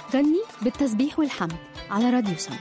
غني بالتسبيح والحمد على راديو سما.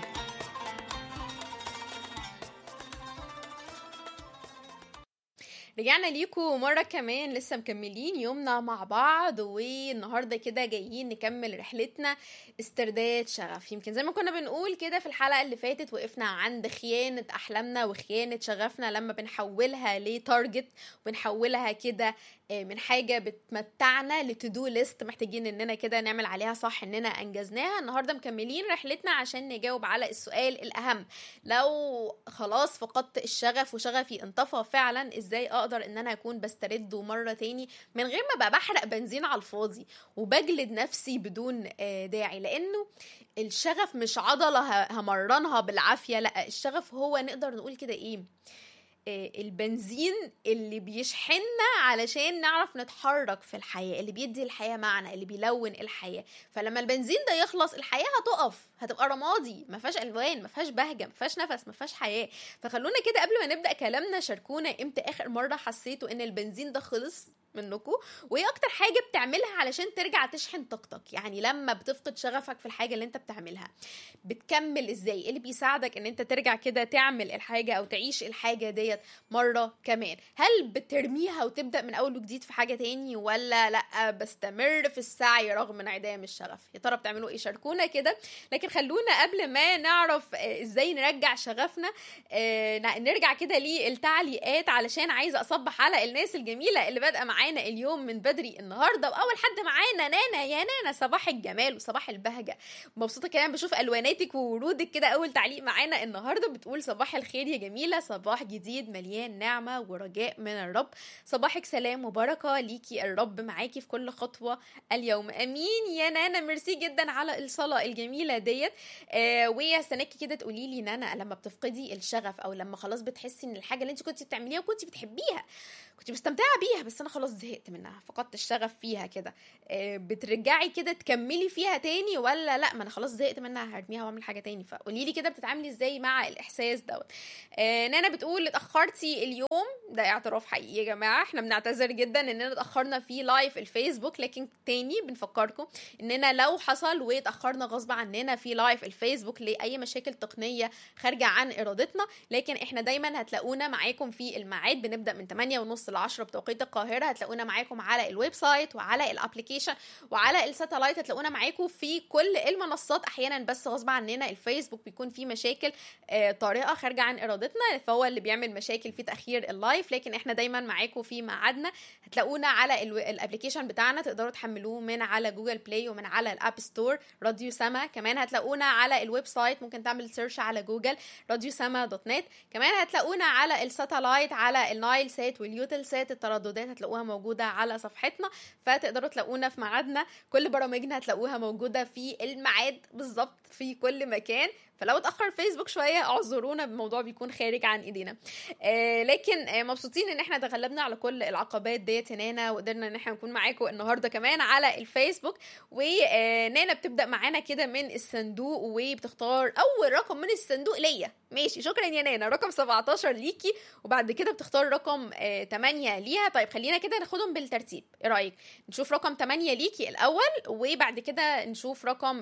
رجعنا ليكم مرة كمان، لسه مكملين يومنا مع بعض، والنهاردة كده جايين نكمل رحلتنا استرداد شغف. يمكن زي ما كنا بنقول كده في الحلقة اللي فاتت، وقفنا عند خيانة أحلامنا وخيانة شغفنا لما بنحولها لتارجت، وبنحولها كده من حاجة بتمتعنا لتدو ليست محتاجين اننا كده نعمل عليها صح اننا انجزناها. النهاردة مكملين رحلتنا عشان نجاوب على السؤال الأهم: لو خلاص فقدت الشغف وشغفي انطفى فعلا، ازاي اقدر ان انا اكون بسترده مرة تاني من غير ما بقى بحرق بنزين على الفاضي وبجلد نفسي بدون داعي؟ لانه الشغف مش عضلة همرنها بالعافية، لا، الشغف هو نقدر نقول كده ايه، البنزين اللي بيشحننا علشان نعرف نتحرك في الحياة، اللي بيدي الحياة معنى، اللي بيلون الحياة. فلما البنزين ده يخلص الحياة هتقف، هتبقى رمادي، ما فيهاش الوان، ما فيهاش بهجة، ما فيهاش نفس، ما فيهاش حياة. فخلونا كده قبل ما نبدأ كلامنا شاركونا امتى اخر مرة حسيتوا ان البنزين ده خلص منكم، وايه اكتر حاجة بتعملها علشان ترجع تشحن طاقتك. يعني لما بتفقد شغفك في الحاجة اللي انت بتعملها بتكمل ازاي؟ ايه اللي بيساعدك ان انت ترجع كده تعمل الحاجة او تعيش الحاجة ديت مرة كمان؟ هل بترميها وتبدأ من اول وجديد في حاجة تاني، ولا لا بستمر في السعي رغم انعدام الشغف؟ يا ترى بتعملوا ايه؟ شاركونا كده. لكن خلونا قبل ما نعرف ازاي نرجع شغفنا نرجع كده للتعليقات، علشان عايزة اصبح على الناس الجميلة اللي بادئة معانا اليوم من بدري النهاردة. واول حد معانا نانا. يا نانا صباح الجمال وصباح البهجة، مبسوطة كمان بشوف الواناتك وورودك كده. اول تعليق معانا النهاردة بتقول: صباح الخير يا جميلة، صباح جديد مليان نعمة ورجاء من الرب، صباحك سلام وبركة ليكي، الرب معاكي في كل خطوة اليوم. امين يا نانا، ميرسي جدا على الصلاة الجميلة ديت. ويستناكي كده تقولي لي نانا، لما بتفقدي الشغف او لما خلاص بتحسي ان الحاجة اللي انت كنتي بتعمليها وكنتي بتحبيها، كنت مستمتعة بيها، بس انا خلاص زهقت منها، فقدت الشغف فيها كده، بترجعي كده تكملي فيها تاني، ولا لا ما انا خلاص زهقت منها هرميها واعمل حاجة تاني؟ فقولي لي كده بتتعاملي ازاي مع الاحساس دوت. نانا بتقول: اتأخرتي اليوم، ده اعتراف حقيقي يا جماعة، احنا بنعتذر جدا اننا اتأخرنا في لايف الفيسبوك، لكن تاني بنفكركم اننا لو حصل واتأخرنا غصب عننا في لايف الفيسبوك لأي مشاكل تقنية خارجة عن ارادتنا، لكن احنا دايما هتلاقونا معاكم في الميعاد، بنبدأ من 8:30 ل 10 بتوقيت القاهرة. هتلاقونا معاكم على الويب سايت وعلى الابليكيشن وعلى الساتلايت، هتلاقونا معاكم في كل المنصات. احيانا بس غصب عننا الفيسبوك بيكون فيه مشاكل طريقة خارجة عن ارادتنا، فهو اللي بيعمل مشاكل في تأخير اللايف، لكن احنا دايما معاكم في ميعادنا. هتلاقونا على الابليكيشن بتاعنا، تقدروا تحملوه من على جوجل بلاي ومن على الاب ستور، راديو سما. كمان هتلاقونا على الويب سايت، ممكن تعمل سيرش على جوجل راديو سما .net. كمان هتلاقونا على الساتلايت على النايل سات واليوتل سات، الترددات هتلاقوها موجودة على صفحتنا، فتقدروا تلاقونا في ميعادنا. كل برامجنا هتلاقوها موجودة في الميعاد بالظبط في كل مكان، فلو اتأخر فيسبوك شوية اعذرونا، الموضوع بيكون خارج عن ايدينا. لكن مبسوطين ان احنا تغلبنا على كل العقبات ديت هنا، وقدرنا ان احنا نكون معاكم النهاردة كمان على الفيسبوك. ونانا بتبدأ معانا كده من الصندوق، وبتختار اول رقم من الصندوق ليا. ماشي، شكرا يا نانا. رقم 17 ليكي، وبعد كده بتختار رقم 8 ليها. طيب خلينا كده ناخدهم بالترتيب، ايه رأيك؟ نشوف رقم 8 ليكي الاول، وبعد كده نشوف رقم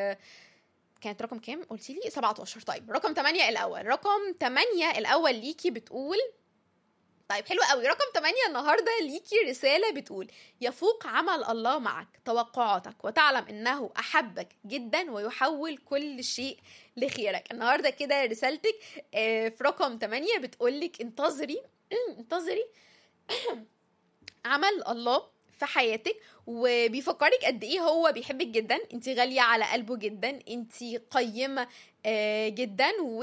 كانت رقم كام قلتي لي؟ 17. طيب رقم 8 الاول. رقم 8 الاول ليكي بتقول: طيب حلو قوي. رقم 8 النهاردة ليكي رسالة بتقول: يفوق عمل الله معك توقعاتك، وتعلم انه احبك جدا ويحول كل شيء لخيرك. النهاردة كده رسالتك في رقم 8 بتقولك: انتظري انتظري عمل الله في حياتك، وبيفكرك قد ايه هو بيحبك جدا، انتي غالية على قلبه جدا، انتي قيمة جدا، و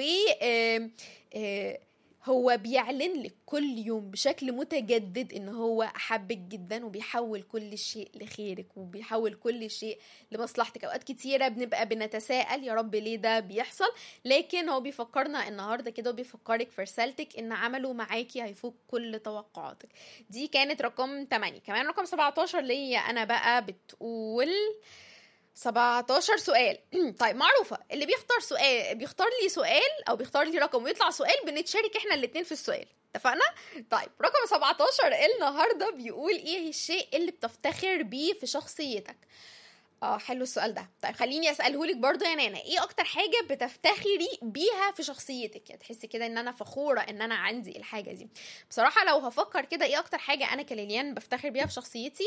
هو بيعلن لك كل يوم بشكل متجدد ان هو احبك جدا، وبيحول كل شيء لخيرك، وبيحول كل شيء لمصلحتك. اوقات كتيرة بنبقى بنتساءل يا رب ليه ده بيحصل، لكن هو بيفكرنا النهاردة كده، وبيفكرك في رسالتك ان عمله معاكي هيفوق كل توقعاتك. دي كانت رقم 8. كمان رقم 17 ليا انا بقى بتقول 17 سؤال. طيب معروفة، اللي بيختار سؤال بيختار لي سؤال او بيختار لي رقم ويطلع سؤال، بنتشارك احنا الاتنين في السؤال، اتفقنا؟ طيب رقم 17 النهاردة بيقول: ايه الشيء اللي بتفتخر بيه في شخصيتك؟ حلو السؤال ده. طيب خليني اساله لك برضو يا نانا، ايه اكتر حاجه بتفتخري بيها في شخصيتك؟ يعني تحسي كده ان انا فخوره ان انا عندي الحاجه دي. بصراحه لو هفكر كده ايه اكتر حاجه انا كليليان بفتخر بيها في شخصيتي،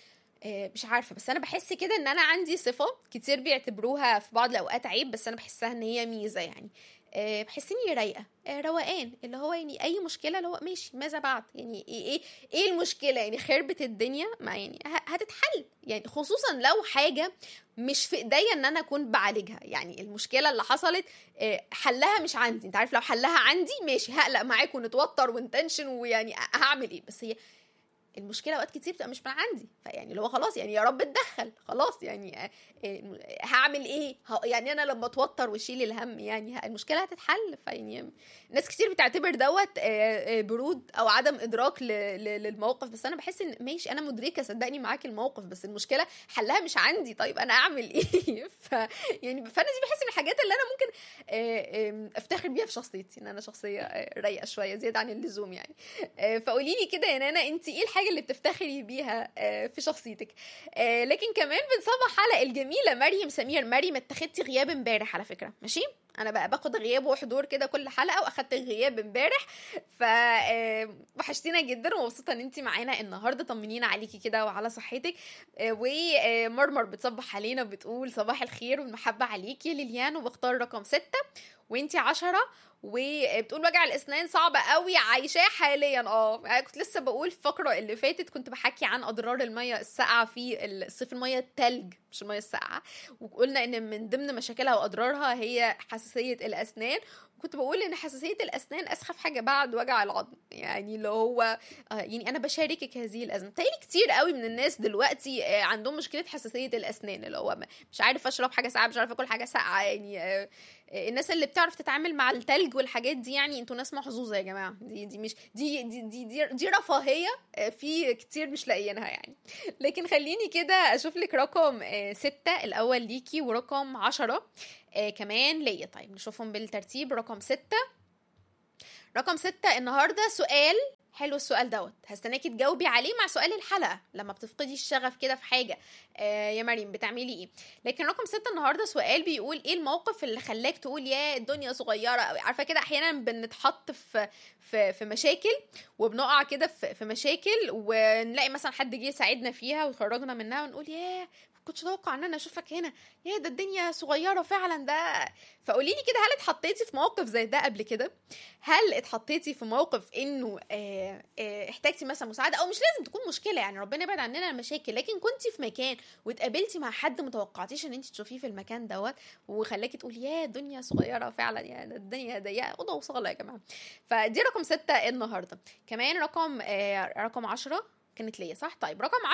مش عارفه، بس انا بحس كده ان انا عندي صفه كتير بيعتبروها في بعض الاوقات عيب، بس انا بحسها ان هي ميزه يعني. بحس اني رايقه، روقان، اللي هو يعني اي مشكله اللي هو ماشي ماذا بعد، يعني ايه المشكله، يعني خربت الدنيا ما يعني هتتحل، يعني خصوصا لو حاجه مش في ايديا ان انا اكون بعالجها. يعني المشكله اللي حصلت حلها مش عندي، انت عارف لو حلها عندي ماشي هقلق معاك ونتوتر ونتنشن ويعني هعمل ايه، بس هي المشكله اوقات كتير بتبقى مش من عندي، فيعني اللي هو خلاص يعني يا رب اتدخل خلاص، يعني هعمل ايه، يعني انا لما اتوتر واشيل الهم يعني المشكله هتتحل. فيعني ناس كتير بتعتبر دوت برود او عدم ادراك للموقف، بس انا بحس ان ماشي انا مدركه صدقني معاك الموقف، بس المشكله حلها مش عندي، طيب انا اعمل ايه؟ يعني فانا دي بحس من الحاجات اللي انا ممكن افتخر بيها في شخصيتي، ان انا شخصيه رايقه شويه زياده عن اللزوم يعني. فقولي لي كده يا نانا، انت ايه الحاجه اللي بتفتخري بيها في شخصيتك؟ لكن كمان بنصبح على الجميله مريم سمير. مريم اتخدتي غياب امبارح على فكره، ماشي؟ انا بقى باخد غياب وحضور كده كل حلقه، واخدت غياب امبارح، ف وحشتينا جدا ومبسوطه ان انت معانا النهارده. طمنينا عليكي كده وعلى صحتك. ومرمر بتصبح علينا بتقول صباح الخير والمحبه عليكي ليليان، وبختار رقم 6 وانتي 10. وبتقول وجع الاسنان صعب قوي عايشاه حاليا. كنت لسه بقول في الفقره اللي فاتت كنت بحكي عن اضرار الميه الساقعه في الصيف، الميه التلج مش الميه الساقعه، وقلنا ان من ضمن مشاكلها واضرارها هي حساسيه الاسنان. كنت بقول ان حساسيه الاسنان اسخف حاجه بعد وجع العظم، يعني اللي هو يعني انا بشاركك هذه الازمه. تقريبا كتير قوي من الناس دلوقتي عندهم مشكله حساسيه الاسنان، اللي هو مش عارف اشرب حاجه ساقعه، مش عارف اكل حاجه ساقعه، يعني الناس اللي بتعرف تتعامل مع التلج والحاجات دي يعني انتوا ناس محظوظه يا جماعه. دي مش دي رفاهيه في كتير مش لاقيينها يعني. لكن خليني كده اشوف لك رقم 6 الاول ليكي ورقم 10 كمان ليا. طيب نشوفهم بالترتيب. رقم 6 النهارده سؤال حلو. السؤال دوت هستناكي تجاوبي عليه مع سؤال الحلقه، لما بتفقدي الشغف كده في حاجه يا مريم بتعملي ايه؟ لكن رقم 6 النهارده سؤال بيقول ايه الموقف اللي خلاك تقول يا الدنيا صغيره قوي؟ عارفه كده احيانا بنتحط في مشاكل وبنقع كده في مشاكل، ونلاقي مثلا حد جه يساعدنا فيها ويخرجنا منها ونقول يا كنتش اتوقع ان انا اشوفك هنا، يا ده الدنيا صغيره فعلا ده. فقولي لي كده، هل اتحطيتي في موقف زي ده قبل كده؟ هل اتحطيتي في موقف انه احتاجتي مثلا مساعده، او مش لازم تكون مشكله يعني ربنا يبعد عننا المشاكل، لكن كنتي في مكان واتقابلتي مع حد متوقعتيش ان انت تشوفيه في المكان دوت، وخلاكي تقول يا الدنيا صغيره فعلا، يا الدنيا ضيقه، اوضه وصاله يا جماعه. فدي رقم 6 النهارده. كمان رقم 10 كانت ليا صح؟ طيب رقم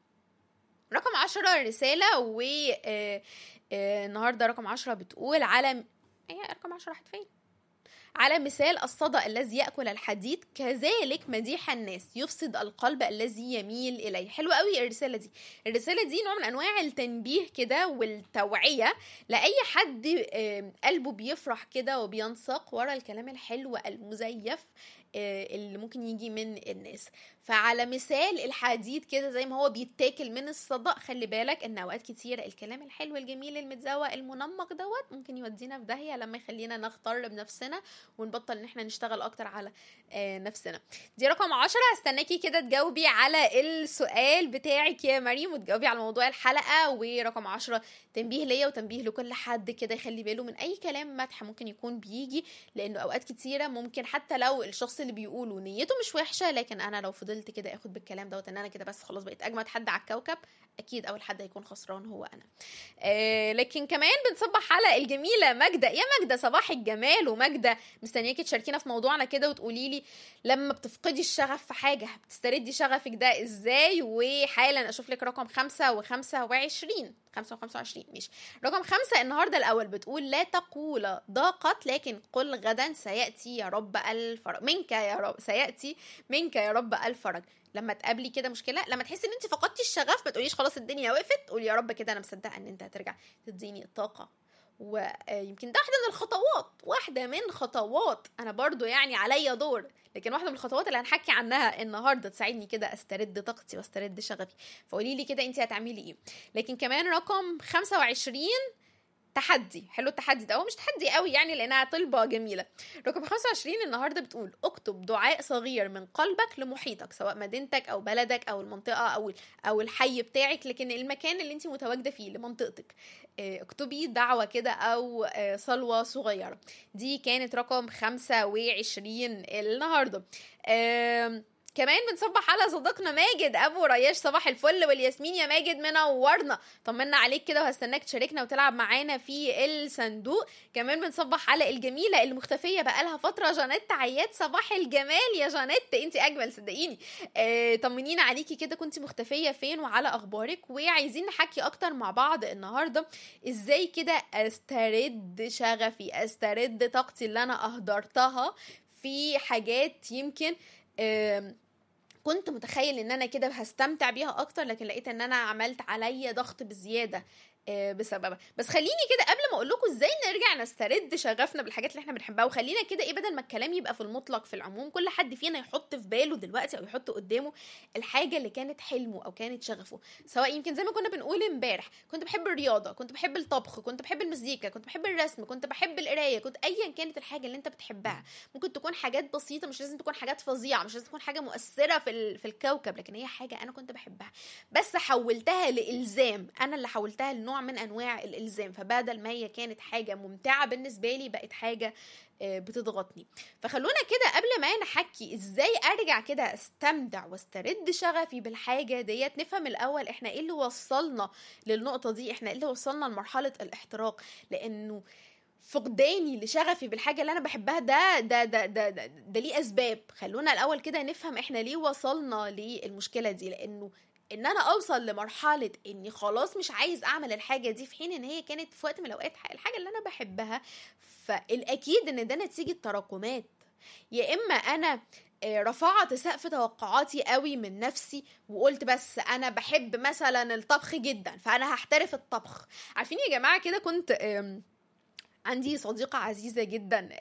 10 رساله، و النهارده رقم 10 بتقول على رقم 10 راحت فين؟ على مثال الصدى الذي يأكل الحديد كذلك مديح الناس يفسد القلب الذي يميل إليه. حلوة قوي الرسالة دي نوع من أنواع التنبيه كده والتوعية لأي حد قلبه بيفرح كده وبينساق ورا الكلام الحلو المزيف اللي ممكن يجي من الناس. فعلى مثال الحديد كده زي ما هو بيتاكل من الصدى، خلي بالك ان اوقات كتير الكلام الحلو الجميل المتزوق المنمق دوت ممكن يودينا في داهية لما يخلينا نغتر بنفسنا ونبطل ان احنا نشتغل اكتر على نفسنا. دي رقم 10. هستناكي كده تجاوبي على السؤال بتاعك يا مريم وتجاوبي على موضوع الحلقة. ورقم 10 تنبيه ليا وتنبيه لكل حد كده يخلي باله من اي كلام مدح ممكن يكون بيجي، لانه اوقات كتيرة ممكن حتى لو الشخص اللي بيقوله نيته مش وحشة، لكن انا لو فضلت كده اخد بالكلام دوت ان انا كده بس خلاص بقيت اجمد حد على الكوكب، اكيد اول حد هيكون خسران هو انا. لكن كمان بنصبح على الجميله ماجده. يا ماجده صباح الجمال. وماجده مستنياكي تشاركينا في موضوعنا كده وتقولي لي لما بتفقدي الشغف في حاجه بتستردي شغفك ده ازاي. وحالا اشوف لك رقم 5 و25 ماشي. رقم 5 النهارده الاول بتقول لا تقول ضاقت لكن قل غدا سياتي يا رب الفرج منك، يا رب سياتي منك يا رب الفرج. لما تقابلي كده مشكله، لما تحسي ان انت فقدتي الشغف ما تقوليش خلاص الدنيا وقفت، قولي يا رب كده انا مصدقه ان انت هترجع تديني الطاقه ويمكن ده واحدة من خطوات انا برضو يعني عليا دور، لكن واحدة من الخطوات اللي هنحكي عنها النهاردة تساعدني كده استرد طاقتي واسترد شغفي. فقولي لي كده انت هتعملي ايه. لكن كمان رقم 25 تحدي حلو. التحدي ده هو مش تحدي قوي يعني لانها طلبة جميلة. رقم 25 النهاردة بتقول اكتب دعاء صغير من قلبك لمحيطك، سواء مدينتك او بلدك او المنطقة او الحي بتاعك، لكن المكان اللي انت متواجدة فيه لمنطقتك. اكتبي دعوة كده او صلوة صغيرة. دي كانت رقم 25 النهاردة. كمان بنصبح على صديقنا ماجد ابو رياش، صباح الفل والياسمين يا ماجد، منورنا، طمنا عليك كده وهستناك تشاركنا وتلعب معانا في الصندوق. كمان بنصبح على الجميله اللي مختفيه بقالها فتره، جانيت عياد، صباح الجمال يا جانيت، انت اجمل صدقيني. طمنينا عليكي كده، كنت مختفيه فين وعلى اخبارك. وعايزين نحكي اكتر مع بعض النهارده ازاي كده استرد شغفي، استرد طاقتي اللي انا اهدرتها في حاجات يمكن كنت متخيل ان انا كده هستمتع بيها اكتر، لكن لقيت ان انا عملت عليا ضغط بزياده بسببها. بس خليني كده قبل ما اقول لكم ازاي نرجع نسترد شغفنا بالحاجات اللي احنا بنحبها، وخلينا كده ايه، بدل ما الكلام يبقى في المطلق في العموم، كل حد فينا يحط في باله دلوقتي او يحط قدامه الحاجه اللي كانت حلمه او كانت شغفه. سواء يمكن زي ما كنا بنقول امبارح، كنت بحب الرياضه، كنت بحب الطبخ، كنت بحب المزيكا، كنت بحب الرسم، كنت بحب القرايه، كنت ايا كانت الحاجه اللي انت بتحبها. ممكن تكون حاجات بسيطه، مش لازم تكون حاجات فظيعه، مش لازم تكون حاجه مؤثره في الكوكب، لكن هي حاجه انا كنت بحبها بس حولتها لالزام. انا اللي حولتها لنوع من انواع الالزام، فبدل ما هي كانت حاجه ممتعه بالنسبه لي بقت حاجه بتضغطني. فخلونا كده قبل ما نحكي ازاي ارجع كده استمتع واسترد شغفي بالحاجه ديت، نفهم الاول احنا ايه اللي وصلنا للنقطه دي، احنا ايه اللي وصلنا لمرحله الاحتراق. لانه فقداني لشغفي بالحاجه اللي انا بحبها ده ليه اسباب. خلونا الاول كده نفهم احنا ليه وصلنا للمشكله دي. لانه ان انا اوصل لمرحله اني خلاص مش عايز اعمل الحاجه دي في حين ان هي كانت في وقت من الاوقات الحاجه اللي انا بحبها، فالاكيد ان ده نتيجه تراكمات. يا اما انا رفعت سقف توقعاتي قوي من نفسي وقلت بس انا بحب مثلا الطبخ جدا فانا هحترف الطبخ. عارفين يا جماعه كده كنت عندي صديقة عزيزة جدا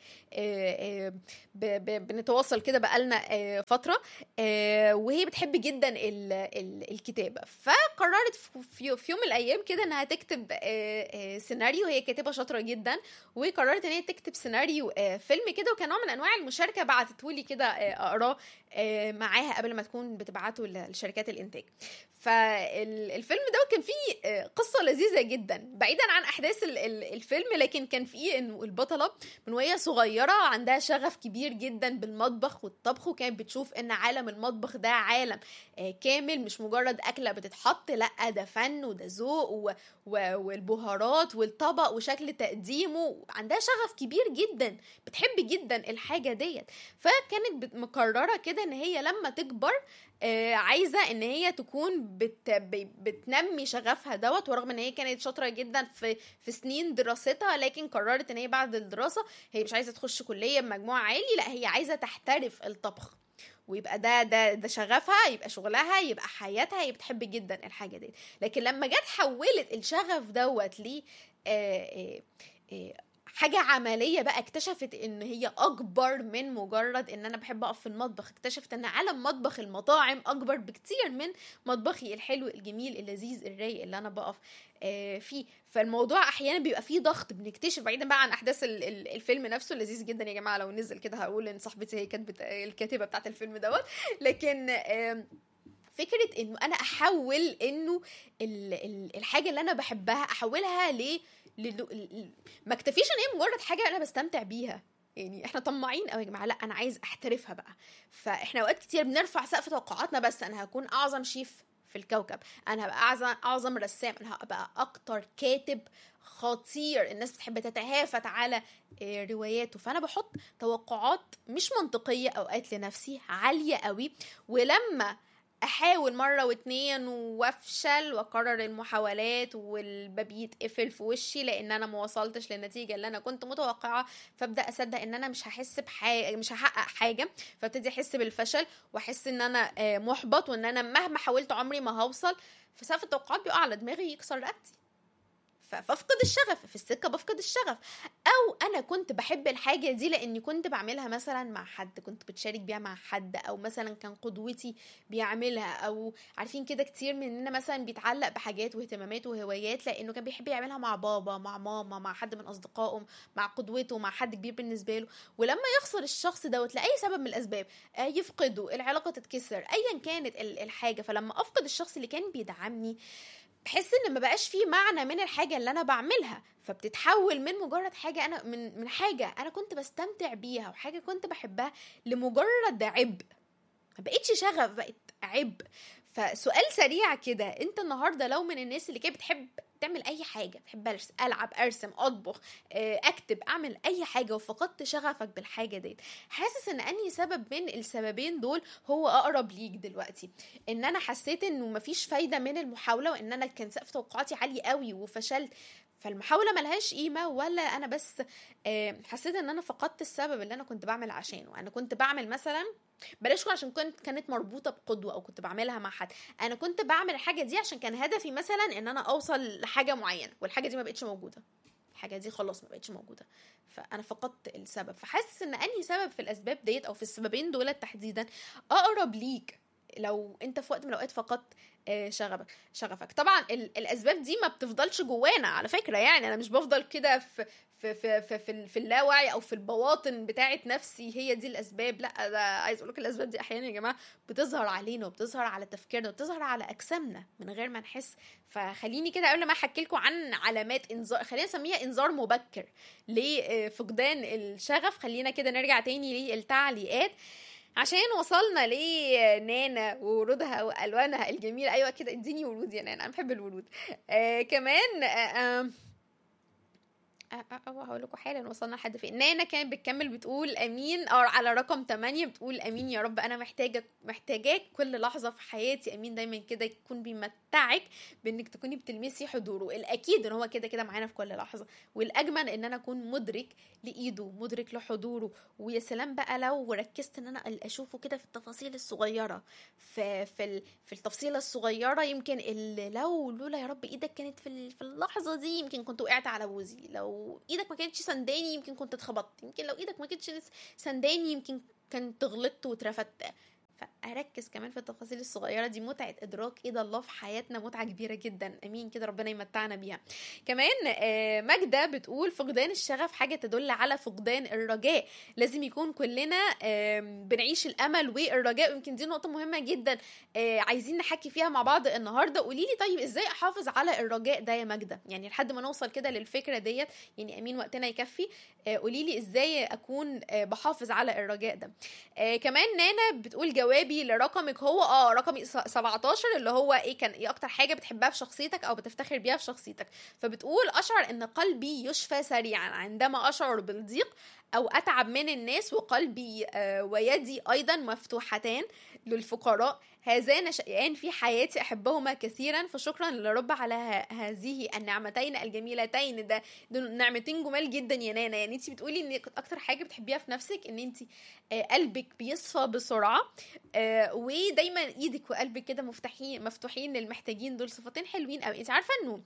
بنتواصل كده بقالنا فترة، وهي بتحب جدا الكتابة. فقررت في يوم من الأيام كده أنها تكتب سيناريو. هي كاتبة شاطرة جدا، وقررت أن هي تكتب سيناريو فيلم كده، وكان نوع من أنواع المشاركة. بعتتهولي كده أقراه معاها قبل ما تكون بتبعته لشركات الإنتاج. فالفيلم ده كان فيه قصة لذيذة جدا بعيدا عن أحداث الفيلم، لكن كان فيه إنه البطلة من وهي صغيرة عندها شغف كبير جدا بالمطبخ والطبخ، وكانت بتشوف إن عالم المطبخ ده عالم كامل، مش مجرد أكلة بتتحط، لأ ده فن وده ذوق والبهارات والطبق وشكل تقديمه. عندها شغف كبير جدا، بتحب جدا الحاجة ديت. فكانت مقررة كده إن هي لما تكبر عايزة ان هي تكون بتنمي شغفها دوت. ورغم ان هي كانت شاطرة جدا في سنين دراستها، لكن قررت ان هي بعد الدراسة هي مش عايزة تخش كلية بمجموع عالي، لا هي عايزة تحترف الطبخ، ويبقى ده شغفها، يبقى شغلها، يبقى حياتها، هي بتحب جدا الحاجة دي. لكن لما جت حولت الشغف دوت ليه حاجة عملية بقى، اكتشفت ان هي اكبر من مجرد ان انا بحب اقف في المطبخ. اكتشفت ان عالم مطبخ المطاعم اكبر بكتير من مطبخي الحلو الجميل اللذيذ الرايق اللي انا بقف فيه. فالموضوع احيانا بيبقى فيه ضغط، بنكتشف بعيدا بقى عن احداث الفيلم نفسه لذيذ جدا يا جماعة. لو نزل كده هقول ان صاحبتي هي كانت الكاتبة بتاعت الفيلم دوت. لكن فكرة انه انا احول انه الحاجة اللي انا بحبها احولها ما اكتفيش ان هي مجرد حاجة انا بستمتع بيها. يعني احنا طماعين قوي يا جماعه، لا انا عايز احترفها بقى. فاحنا اوقات كتير بنرفع سقف توقعاتنا، بس انا هكون اعظم شيف في الكوكب، انا هبقى اعظم رسام، انا هبقى اكتر كاتب خطير الناس بتحب تتهافت على رواياته. فانا بحط توقعات مش منطقيه اوقات لنفسي عاليه قوي، ولما احاول مرة واتنين وافشل واكرر المحاولات والباب يتقفل في وشي لان انا ما وصلتش للنتيجة اللي انا كنت متوقعة، فابدا اصدق ان انا مش هحس بحاجة، مش هحقق حاجة، فابتدي احس بالفشل واحس ان انا محبط وان انا مهما حاولت عمري ما هوصل. فسقف التوقعات بيقع على دماغي يكسر رقبتي. فافقد الشغف في السكه، بفقد الشغف. او انا كنت بحب الحاجه دي لاني كنت بعملها مثلا مع حد، كنت بتشارك بيها مع حد، او مثلا كان قدوتي بيعملها، او عارفين كده كتير مننا مثلا بيتعلق بحاجات واهتمامات وهوايات لانه كان بيحب يعملها مع بابا، مع ماما، مع حد من اصدقائه، مع قدوته، مع حد كبير بالنسبه له. ولما يخسر الشخص دوت لاي سبب من الاسباب، يفقده، العلاقه تتكسر، ايا كانت الحاجه، فلما افقد الشخص اللي كان بيدعمني بحس ان ما بقاش فيه معنى من الحاجه اللي انا بعملها، فبتتحول من مجرد حاجه انا من حاجه انا كنت بستمتع بيها وحاجه كنت بحبها لمجرد عبء. ما بقتش شغف، بقت عبء. فسؤال سريع كده، انت النهارده لو من الناس اللي كانت بتحب تعمل اي حاجه، بحب العب، ارسم، اطبخ، اكتب، اعمل اي حاجه، وفقدت شغفك بالحاجه ديت، حاسس ان انهي سبب من السببين دول هو اقرب ليك دلوقتي؟ ان انا حسيت انه مفيش فايده من المحاوله، وان انا كان سقف توقعاتي عالي قوي وفشلت فالمحاولة ملهاش قيمة، ولا أنا بس حسيت إن أنا فقدت السبب اللي أنا كنت بعمل عشانه؟ أنا كنت بعمل مثلا، بلاش عشان كانت مربوطة بقدوة أو كنت بعملها مع حد، أنا كنت بعمل الحاجة دي عشان كان هدفي مثلا إن أنا أوصل لحاجة معينة، والحاجة دي ما بقتش موجودة، الحاجة دي خلاص ما بقتش موجودة، فأنا فقدت السبب. فحاسس إن أنهي سبب في الأسباب ديت أو في السببين دول تحديدا أقرب ليك لو انت في وقت من الاوقات فقدت شغفك؟ طبعا الاسباب دي ما بتفضلش جوانا على فكره، يعني انا مش بفضل كده في اللاوعي او في البواطن بتاعه نفسي هي دي الاسباب، لا، ده عايز اقول لك الاسباب دي احيانا يا جماعه بتظهر علينا وبتظهر على تفكيرنا وبتظهر على اجسامنا من غير ما نحس. فخليني كده قبل ما احكي لكم عن علامات انذار، خلينا نسميها انذار مبكر لفقدان الشغف، خلينا كده نرجع تاني للتعليقات عشان وصلنا لنانا وورودها والوانها الجميله. ايوه كده، اديني ورود يا نانا، انا بحب الورود. كمان هقول لكم حالا وصلنا لحد فين. نانا كانت بتكمل بتقول امين، على رقم 8 بتقول امين يا رب، انا محتاجاك كل لحظه في حياتي، امين دايما كده يكون بيمتعك بانك تكوني بتلمسي حضوره. الاكيد ان هو كده كده معانا في كل لحظه، والاجمل ان انا اكون مدرك لايده، مدرك لحضوره. ويا سلام بقى لو ركزت ان انا اشوفه كده في التفاصيل الصغيره، في التفصيله الصغيره، يمكن اللي لولا يا رب ايدك كانت في اللحظه دي يمكن كنت وقعت على بوزي، لو ايدك ما كانتش سنداني يمكن كنت اتخبطت، يمكن لو ايدك ما كانتش سنداني يمكن كنت غلطت واترفدت. فاركز كمان في التفاصيل الصغيره دي، متعه ادراك ايه ده الله في حياتنا متعه كبيره جدا. امين كده ربنا يمتعنا بيها. كمان ماجده بتقول فقدان الشغف حاجه تدل على فقدان الرجاء، لازم يكون كلنا بنعيش الامل والرجاء، ويمكن دي نقطه مهمه جدا عايزين نحكي فيها مع بعض النهارده. قولي لي طيب ازاي احافظ على الرجاء ده يا ماجده؟ يعني لحد ما نوصل كده للفكره ديت، يعني امين وقتنا يكفي، قولي لي ازاي اكون بحافظ على الرجاء ده. كمان نانا بتقول جوابي لرقمك هو رقمي 17، اللي هو ايه كان ايه اكتر حاجه بتحبها في شخصيتك او بتفتخر بيها في شخصيتك؟ فبتقول اشعر ان قلبي يشفى سريعا عندما اشعر بالضيق او اتعب من الناس، وقلبي ويدي ايضا مفتوحتان للفقراء، هذان شيئان في حياتي احبهما كثيرا، فشكرا للرب على هذه النعمتين الجميلتين. ده نعمتين جمال جدا يا نانا. يعني انت بتقولي ان اكتر حاجه بتحبيها في نفسك ان انت قلبك بيصفى بسرعه، ودايما ايدك وقلبك كده مفتوحين للمحتاجين. دول صفتين حلوين قوي. انت عارفه انه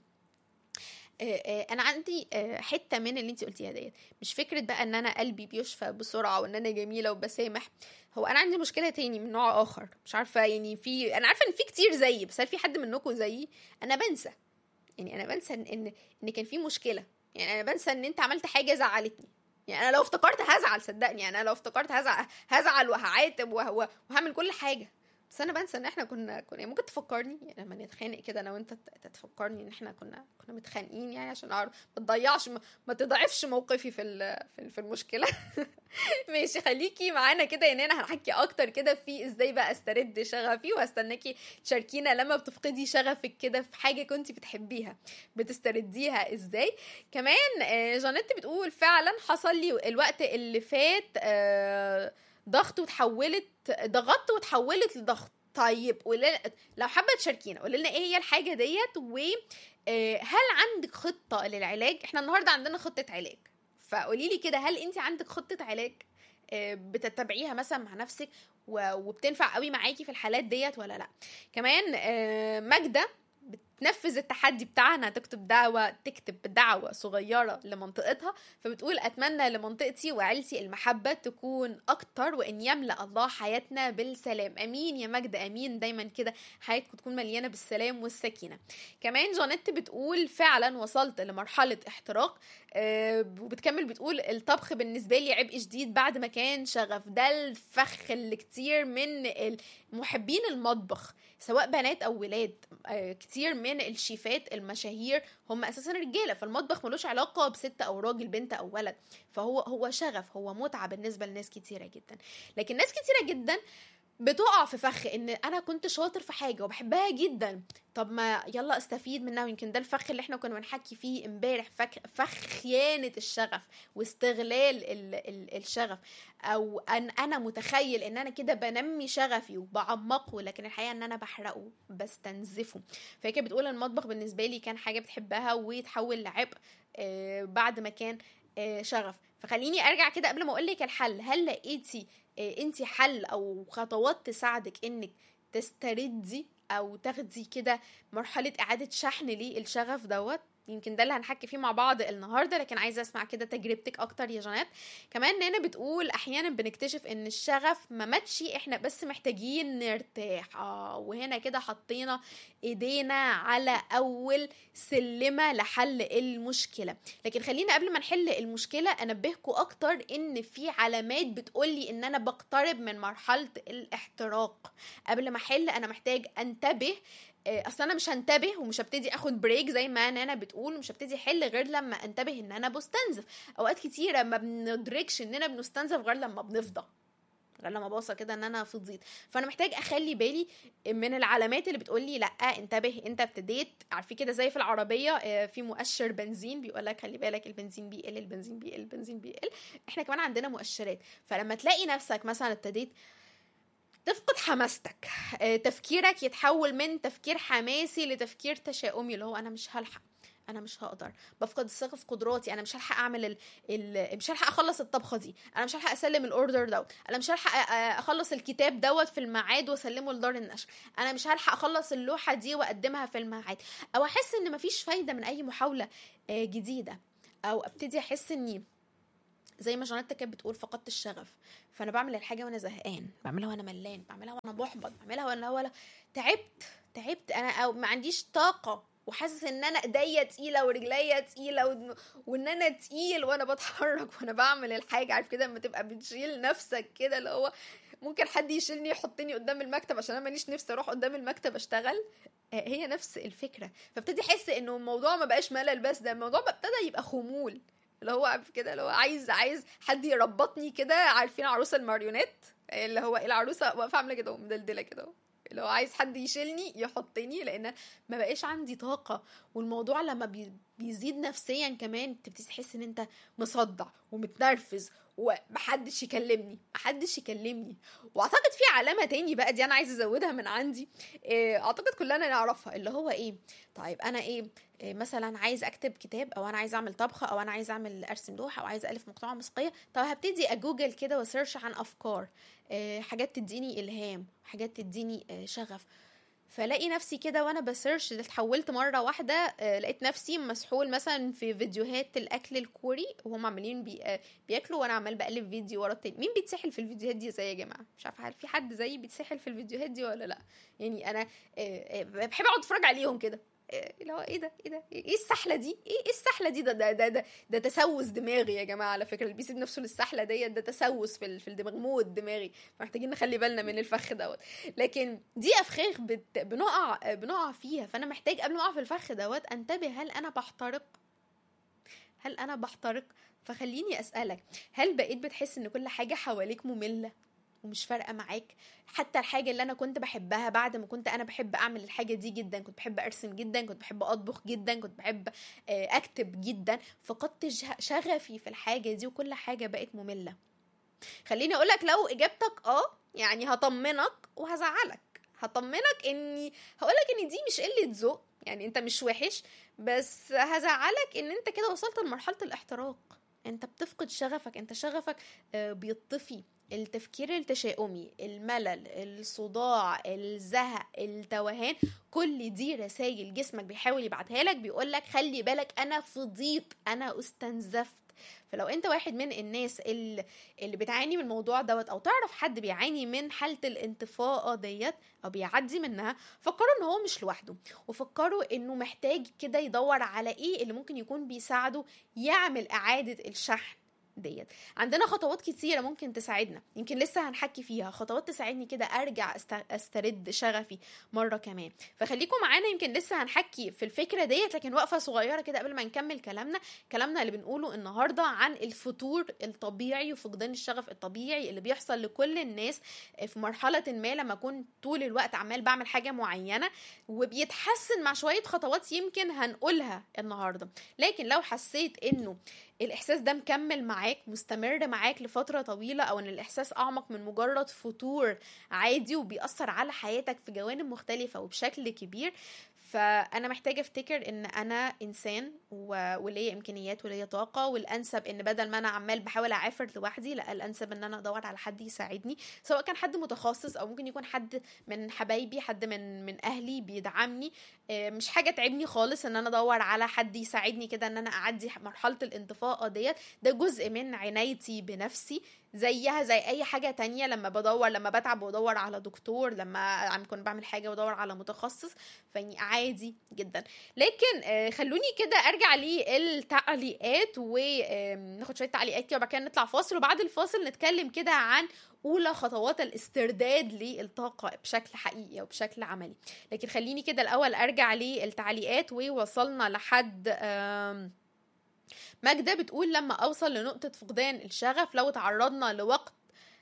انا عندي حته من اللي انت قلتيها ديت، مش فكره بقى ان انا قلبي بيشفى بسرعه وان انا جميله وبسامح. هو انا عندي مشكله تاني من نوع اخر، مش عارفه يعني انا عارفه ان في كتير زيي، بس هل في حد منكم زيي؟ انا بنسى، يعني انا بنسى ان كان في مشكله، يعني انا بنسى ان انت عملت حاجه زعلتني. يعني انا لو افتكرت هزعل، صدقني، يعني انا لو افتكرت هزعل وهعاتب وهعمل كل حاجه، بس انا بنسى ان احنا كنا ممكن تفكرني، يعني لما نتخانق كده انا وانت تفكرني ان احنا كنا متخانقين، يعني عشان اعرف ما تضعفش موقفي في المشكله. ماشي، خليكي معانا كده يا نانا، هنحكي اكتر كده في ازاي بقى استرد شغفي، وهستناكي تشاركينا لما بتفقدي شغفك كده في حاجه كنتي بتحبيها بتسترديها ازاي. كمان جانيت بتقول فعلا حصل لي الوقت اللي فات ضغطت وتحولت لضغط. طيب لو حابه تشاركينا قولي لنا ايه هي الحاجه ديت، وهل عندك خطه للعلاج؟ احنا النهارده عندنا خطه علاج، فقولي لي كده هل انت عندك خطه علاج بتتبعيها مثلا مع نفسك وبتنفع قوي معاكي في الحالات ديت ولا لا؟ كمان ماجده تنفذ التحدي بتاعنا، تكتب دعوة صغيرة لمنطقتها. فبتقول أتمنى لمنطقتي وعيلتي المحبة تكون أكتر، وإن يملأ الله حياتنا بالسلام. أمين يا مجد، أمين دايما كده حياتكم تكون مليانة بالسلام والسكينة. كمان جانيت بتقول فعلا وصلت لمرحلة احتراق، وبتكمل بتقول الطبخ بالنسبة لي عبء جديد بعد ما كان شغف. ده الفخ اللي كتير من محبين المطبخ سواء بنات او ولاد، كتير من الشيفات المشاهير هم اساسا رجاله، فالمطبخ ملوش علاقه بست او راجل، بنت او ولد، فهو شغف، هو متعه بالنسبه لناس كتيره جدا. لكن ناس كتيره جدا بتقع في فخ ان انا كنت شاطر في حاجه وبحبها جدا، طب ما يلا استفيد منها. ويمكن ده الفخ اللي احنا كنا بنحكي فيه امبارح، فخ خيانه الشغف واستغلال الشغف، او ان انا متخيل ان انا كده بنمي شغفي وبعمقه، لكن الحقيقه ان انا بحرقه بستنزفه. فهي كانت بتقول المطبخ بالنسبه لي كان حاجه بتحبها ويتحول لعبء بعد ما كان شغف. فخليني ارجع كده قبل ما اقولك الحل. هل لقيتي انتي حل او خطوات تساعدك انك تستردي او تاخدي كده مرحلة اعادة شحن للشغف دوت؟ يمكن ده اللي هنحكي فيه مع بعض النهارده، لكن عايزه اسمع كده تجربتك اكتر يا جنات. كمان نانا بتقول احيانا بنكتشف ان الشغف ما ماتش، احنا بس محتاجين نرتاح. وهنا كده حطينا ايدينا على اول سلمه لحل المشكله. لكن خلينا قبل ما نحل المشكله انبهكم اكتر ان في علامات بتقولي ان انا بقترب من مرحله الاحتراق. قبل ما احل انا محتاج انتبه. اصلا انا مش هنتبه ومش هبتدي اخد بريك زي ما انا بتقول، ومش هبتدي احل غير لما انتبه ان انا بستنزف. اوقات كتيره ما بندركش اننا بنستنزف غير لما بنفضى، غير لما بوصل كده ان انا فضيت. فانا محتاج اخلي بالي من العلامات اللي بتقولي لا انتبه، انت ابتديت. عارفين كده زي في العربيه في مؤشر بنزين بيقول لك خلي بالك البنزين بيقل، البنزين بيقل، البنزين بيقل. احنا كمان عندنا مؤشرات. فلما تلاقي نفسك مثلا ابتديت تفقد حماستك، تفكيرك يتحول من تفكير حماسي لتفكير تشاؤمي، اللي هو انا مش هلحق، انا مش هقدر، بفقد الثقه في قدراتي، انا مش هلحق اعمل مش هلحق اخلص الطبخه دي، انا مش هلحق اسلم الاوردر دوت، انا مش هلحق اخلص الكتاب دوت في الميعاد واسلمه لدار النشر، انا مش هلحق اخلص اللوحه دي واقدمها في الميعاد، او احس ان مفيش فايده من اي محاوله جديده، او ابتدي احس اني زي ما جانيتا كانت بتقول فقدت الشغف. فانا بعمل الحاجه وانا زهقان، بعملها وانا ملان، بعملها وانا محبط، بعملها وانا تعبت انا، او ما عنديش طاقه، وحاسس ان انا ايديا تقيله ورجليا تقيله وان انا تقيل وانا بتحرك وانا بعمل الحاجه. عارف كده لما تبقى بتشيل نفسك كده، اللي هو ممكن حد يشيلني يحطني قدام المكتب عشان انا ماليش نفسي اروح قدام المكتب اشتغل. هي نفس الفكره. فابتدي احس انه الموضوع ما بقاش ملل، بس ده الموضوع ابتدى يبقى خمول، اللي هو كده اللي هو عايز حد يربطني كده. عارفين عروسه الماريونات اللي هو العروسه واقفه عامله كده ومدلدله كده، اللي هو عايز حد يشيلني يحطني، لان ما بقاش عندي طاقه. والموضوع لما بيزيد نفسيا كمان تبتدي تحس ان انت مصدع ومتنرفز ومحدش يكلمني. واعتقد في علامه تاني بقى دي انا عايزه ازودها من عندي، اعتقد كلنا نعرفها، اللي هو ايه؟ طيب انا مثلا عايز اكتب كتاب، او انا عايز اعمل طبخه، او انا عايز ارسم لوحه، او عايز الف مقطوعه موسيقيه. طب هبتدي اجوجل كده وسيرش عن افكار، حاجات تديني الهام، حاجات تديني شغف. فلاقي نفسي كده وانا بسيرش اتحولت مره واحده، لقيت نفسي مسحول مثلا في فيديوهات الاكل الكوري، وهم عاملين بياكلوا وانا عمال بقلب فيديو ورا التاني. مين بيتسحل في الفيديوهات دي زي يا جماعه؟ مش عارفه هل في حد زيي بيتسحل في الفيديوهات دي ولا لا. يعني انا بحب اقعد اتفرج عليهم كده، اللي هو ايه السحله دي؟ ايه السحله دي؟ ده تسوس دماغي يا جماعه. على فكره اللي بيسيب نفسه للسحله ديت ده تسوس في الدماغ، موت دماغي. فمحتاجين نخلي بالنا من الفخ دوت. لكن دي افخاخ بنقع فيها. فانا محتاج قبل ما اقع في الفخ دوت انتبه، هل انا بحترق؟ فخليني اسالك، هل بقيت بتحس ان كل حاجه حواليك ممله ومش فارقه معاك؟ حتى الحاجه اللي انا كنت بحبها، بعد ما كنت انا بحب اعمل الحاجه دي جدا، كنت بحب ارسم جدا، كنت بحب اطبخ جدا، كنت بحب اكتب جدا، فقدت شغفي في الحاجه دي وكل حاجه بقت ممله. خليني اقولك لو اجابتك يعني هطمنك وهزعلك. هطمنك هقولك ان دي مش قله ذوق، يعني انت مش وحش، بس هزعلك ان انت كده وصلت لمرحله الاحتراق. انت بتفقد شغفك، انت شغفك بيطفي التفكير التشاؤمي، الملل، الصداع، الزهق، التوهان، كل دي رسائل جسمك بيحاول يبعتها لك، بيقولك خلي بالك انا فضيت، انا استنزفت. فلو انت واحد من الناس اللي بتعاني من الموضوع دوت، او تعرف حد بيعاني من حالة الانطفاءة ديت او بيعدي منها، فكروا ان هو مش لوحده، وفكروا انه محتاج كده يدور على ايه اللي ممكن يكون بيساعده يعمل اعادة الشحن ديت. عندنا خطوات كتيرة ممكن تساعدنا، يمكن لسه هنحكي فيها، خطوات تساعدني كده ارجع استرد شغفي مرة كمان. فخليكم معانا، يمكن لسه هنحكي في الفكرة ديت، لكن وقفة صغيرة كده قبل ما نكمل كلامنا اللي بنقوله النهاردة عن الفتور الطبيعي وفقدان الشغف الطبيعي اللي بيحصل لكل الناس في مرحلة ما، لما اكون طول الوقت عمال بعمل حاجة معينة وبيتحسن مع شوية خطوات يمكن هنقولها النهاردة. لكن لو حسيت انه الاحساس ده مكمل معاك، مستمر معاك لفترة طويلة، او ان الاحساس اعمق من مجرد فتور عادي وبيأثر على حياتك في جوانب مختلفة وبشكل كبير، فانا محتاجة افتكر ان انا انسان وليا امكانيات وليا طاقة، والانسب ان بدل ما انا عمال بحاول اعافر لوحدي، لا، الانسب ان انا ادور على حد يساعدني، سواء كان حد متخصص او ممكن يكون حد من حبايبي، حد من اهلي بيدعمني. مش حاجة تعبني خالص ان انا ادور على حد يساعدني كده ان انا اعدي مرحلة الانطفاء ديت، ده جزء من عنايتي بنفسي، زيها زي اي حاجة تانية. لما بتعب وادور على دكتور، لما عم كنت بعمل حاجة وادور على متخصص، فاني عادي جدا. لكن خلوني كده ارجع للتعليقات وناخد شوية تعليقات كده، وبعد كده نطلع فاصل، وبعد الفاصل نتكلم كده عن أولى خطوات الاسترداد للطاقة بشكل حقيقي وبشكل عملي. لكن خليني كده الأول أرجع للتعليقات. ووصلنا لحد ماجدة بتقول لما أوصل لنقطة فقدان الشغف، لو تعرضنا لوقت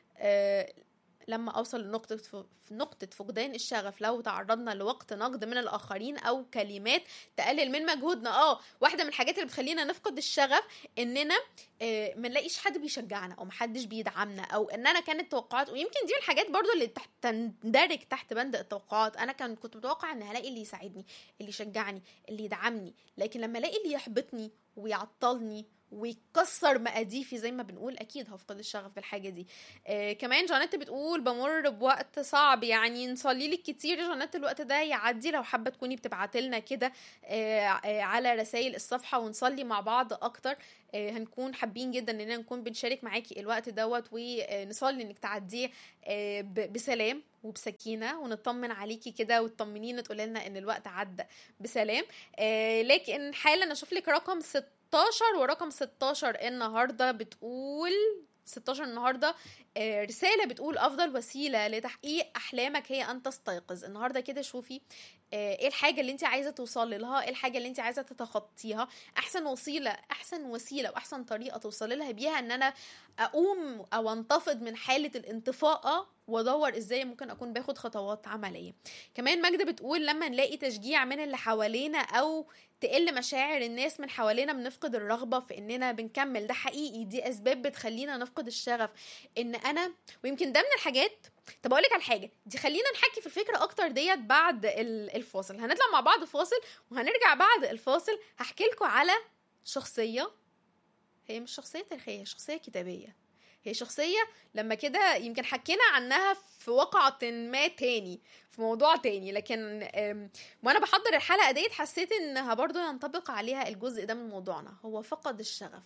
لما أوصل لنقطة فقدان الشغف، لو تعرضنا لوقت نقد من الآخرين أو كلمات تقلل من مجهودنا. واحدة من الحاجات اللي بتخلينا نفقد الشغف إننا ما نلاقيش حد بيشجعنا، أو محدش بيدعمنا، أو إننا كانت توقعات. ويمكن دي من الحاجات برضو اللي تندرج تحت بند التوقعات. أنا كنت متوقع إن هلاقي اللي يساعدني، اللي يشجعني، اللي يدعمني، لكن لما الاقي اللي يحبطني ويعطلني ويكسر مقاديفي زي ما بنقول، اكيد هفقد الشغف بالحاجه دي. كمان جانيت بتقول بمر بوقت صعب، يعني نصلي لك كتير يا جانيت الوقت ده يعدي. لو حابه تكوني بتبعتلنا كده على رسائل الصفحه ونصلي مع بعض اكتر، هنكون حابين جدا اننا نكون بنشارك معاكي الوقت دوت، ونصلي انك تعديه بسلام وبسكينه، ونطمن عليكي كده وتطمنينا، تقولي لنا ان الوقت عدى بسلام. لكن حالا اشوف لك رقم 16، ورقم 16 النهارده بتقول 16 النهارده رساله بتقول افضل وسيله لتحقيق احلامك هي ان تستيقظ. النهارده كده شوفي ايه الحاجه اللي انت عايزه توصلي لها، ايه الحاجه اللي انت عايزه تتخطيها. احسن وسيله واحسن طريقه توصلي لها بيها ان انا اقوم او انتفض من حاله الانطفاء، وادور ازاي ممكن اكون باخد خطوات عمليه. كمان ماجدة بتقول لما نلاقي تشجيع من اللي حوالينا او تقل مشاعر الناس من حوالينا، بنفقد الرغبة في اننا بنكمل. ده حقيقي، دي اسباب بتخلينا نفقد الشغف. ان انا ويمكن ده من الحاجات. طب اقولك على حاجة، دي خلينا نحكي في الفكرة اكتر ديت بعد الفاصل. هنطلع مع بعض فاصل، وهنرجع بعد الفاصل هحكي لكم على شخصية، هي مش شخصية تاريخية، شخصية كتابية. هي شخصية لما كده يمكن حكينا عنها في واقعة ما تاني، في موضوع تاني، لكن وانا بحضر الحلقة ديت حسيت انها برضو ينطبق عليها الجزء ده من موضوعنا. هو فقد الشغف،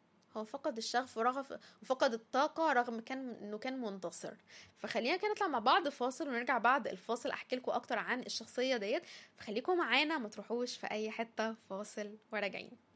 وفقد الطاقة رغم انه كان منتصر. فخلينا كده نطلع مع بعض فاصل، ونرجع بعد الفاصل احكي لكم اكتر عن الشخصية ديت. فخليكم معانا، ما تروحوش في اي حتة، فاصل وراجعين.